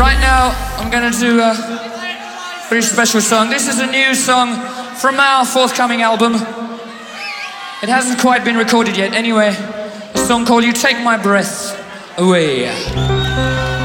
Right now, I'm gonna do a very special song. This is a new song from our forthcoming album. It hasn't quite been recorded yet. Anyway, a song called You Take My Breath Away.